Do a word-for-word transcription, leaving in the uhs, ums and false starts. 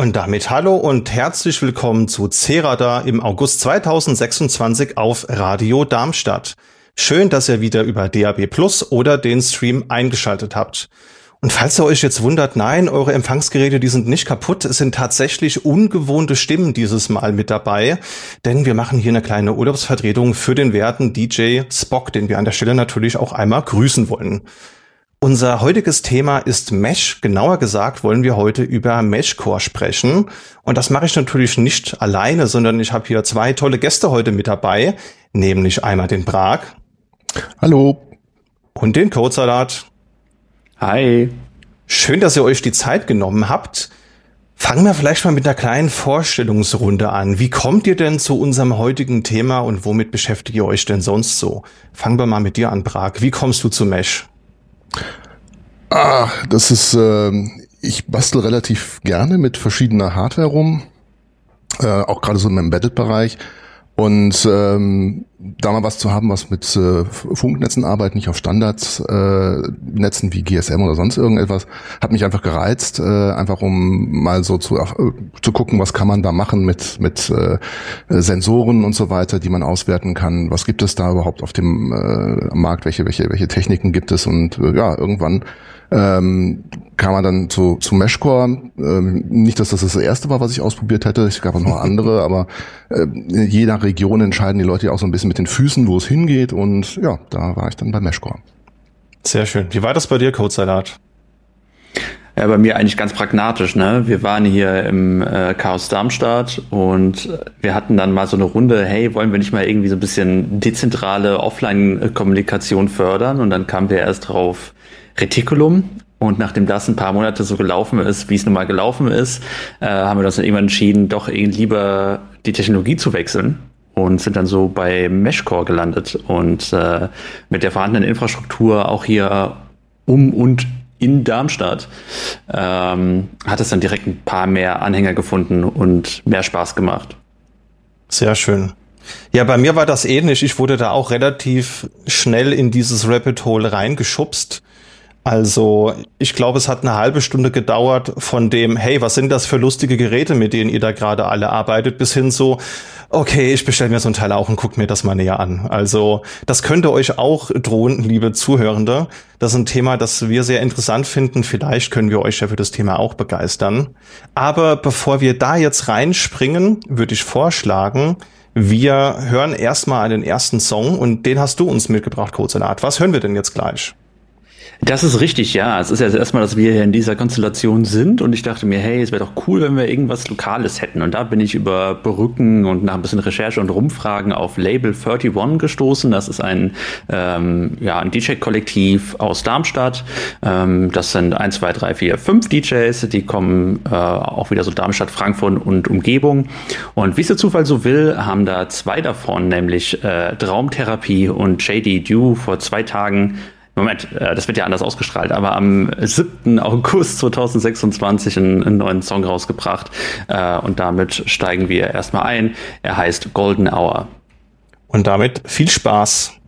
Und damit hallo und herzlich willkommen zu C-Radar im August zweitausendsechsundzwanzig auf Radio Darmstadt. Schön, dass ihr wieder über D A B Plus oder den Stream eingeschaltet habt. Und falls ihr euch jetzt wundert, nein, eure Empfangsgeräte, die sind nicht kaputt, es sind tatsächlich ungewohnte Stimmen dieses Mal mit dabei, denn wir machen hier eine kleine Urlaubsvertretung für den werten D J Spock, den wir an der Stelle natürlich auch einmal grüßen wollen. Unser heutiges Thema ist Mesh. Genauer gesagt wollen wir heute über Meshcore sprechen. Und das mache ich natürlich nicht alleine, sondern ich habe hier zwei tolle Gäste heute mit dabei, nämlich einmal den Prag. Hallo. Und den Codesalat. Hi. Schön, dass ihr euch die Zeit genommen habt. Fangen wir vielleicht mal mit einer kleinen Vorstellungsrunde an. Wie kommt ihr denn zu unserem heutigen Thema und womit beschäftigt ihr euch denn sonst so? Fangen wir mal mit dir an, Prag. Wie kommst du zu Mesh? Ah, das ist, äh, ich bastel relativ gerne mit verschiedener Hardware rum, äh, auch gerade so im Embedded-Bereich. Und ähm, da mal was zu haben, was mit äh, Funknetzen arbeitet, nicht auf Standardnetzen äh, Netzen wie G S M oder sonst irgendetwas, hat mich einfach gereizt, äh, einfach um mal so zu äh, zu gucken, was kann man da machen mit mit äh, Sensoren und so weiter, die man auswerten kann. Was gibt es da überhaupt auf dem äh, Markt? Welche welche welche Techniken gibt es? Und äh, ja, irgendwann ähm, kam man dann zu, zu Meshcore. Ähm, nicht, dass das das erste war, was ich ausprobiert hätte. Es gab auch noch andere, aber äh, je nach Region entscheiden die Leute ja auch so ein bisschen mit den Füßen, wo es hingeht. Und ja, da war ich dann bei Meshcore. Sehr schön. Wie war das bei dir, Codesalat? Ja, bei mir eigentlich ganz pragmatisch, ne? Wir waren hier im äh, Chaos Darmstadt und wir hatten dann mal so eine Runde, hey, wollen wir nicht mal irgendwie so ein bisschen dezentrale Offline-Kommunikation fördern? Und dann kamen wir erst drauf Reticulum. Und nachdem das ein paar Monate so gelaufen ist, wie es nun mal gelaufen ist, äh, haben wir uns dann irgendwann entschieden, doch lieber die Technologie zu wechseln und sind dann so bei Meshcore gelandet. Und äh, mit der vorhandenen Infrastruktur auch hier um und in Darmstadt ähm, hat es dann direkt ein paar mehr Anhänger gefunden und mehr Spaß gemacht. Sehr schön. Ja, bei mir war das ähnlich. Ich wurde da auch relativ schnell in dieses Rabbit Hole reingeschubst. Also ich glaube, es hat eine halbe Stunde gedauert von dem, hey, was sind das für lustige Geräte, mit denen ihr da gerade alle arbeitet, bis hin so, okay, ich bestelle mir so ein Teil auch und guck mir das mal näher an. Also das könnte euch auch drohen, liebe Zuhörende. Das ist ein Thema, das wir sehr interessant finden. Vielleicht können wir euch ja für das Thema auch begeistern. Aber bevor wir da jetzt reinspringen, würde ich vorschlagen, wir hören erstmal den ersten Song und den hast du uns mitgebracht, Codesalat. Was hören wir denn jetzt gleich? Das ist richtig, ja. Es ist ja erstmal, dass wir hier in dieser Konstellation sind und ich dachte mir, hey, es wäre doch cool, wenn wir irgendwas Lokales hätten. Und da bin ich über Brücken und nach ein bisschen Recherche und Rumfragen auf Label einunddreißig gestoßen. Das ist ein, ähm, ja, ein D J-Kollektiv aus Darmstadt. Ähm, das sind eins, zwei, drei, vier, fünf D Js. Die kommen äh, auch wieder so Darmstadt, Frankfurt und Umgebung. Und wie es der Zufall so will, haben da zwei davon, nämlich äh, Traumtherapie und J D Dew vor zwei Tagen Moment, das wird ja anders ausgestrahlt, aber am siebten August zweitausendsechsundzwanzig einen, einen neuen Song rausgebracht und damit steigen wir erstmal ein. Er heißt Golden Hour. Und damit viel Spaß.